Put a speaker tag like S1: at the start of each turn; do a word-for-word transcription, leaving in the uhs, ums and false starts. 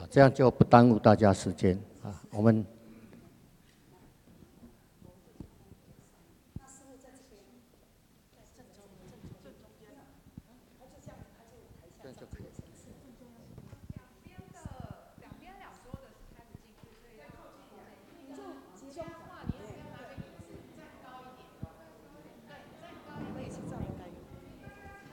S1: 这样就不耽误大家时间啊。我们这样就可以。